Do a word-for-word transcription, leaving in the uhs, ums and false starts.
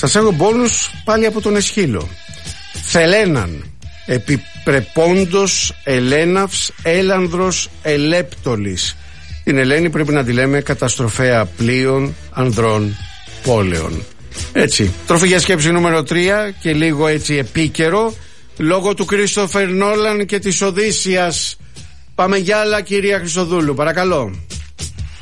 Σας έχω μπόνους πάλι από τον Εσχύλο. Θελέναν, επιπρεπόντος Ελέναυς, Έλανδρος, Ελέπτολης. Την Ελένη πρέπει να τη λέμε καταστροφέα πλοίων, ανδρών, πόλεων. Έτσι, τροφή για σκέψη νούμερο τρία και λίγο έτσι επίκαιρο, λόγω του Κρίστοφερ Νόλαν και της Οδύσσιας. Πάμε για άλλα, κυρία Χριστοδούλου, παρακαλώ.